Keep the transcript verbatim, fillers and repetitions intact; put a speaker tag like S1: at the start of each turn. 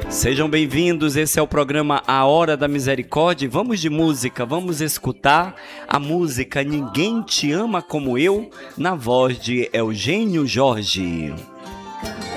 S1: Sejam bem-vindos, esse é o programa A Hora da Misericórdia. Vamos de música, vamos escutar a música Ninguém Te Ama Como Eu, na voz de Eugênio Jorge.